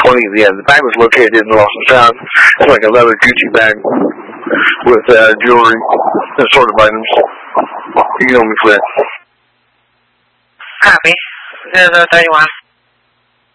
20. Yeah, the bag was located in the lost and found. It's like a leather Gucci bag with jewelry and assorted items. You can know me for that. Copy. 031.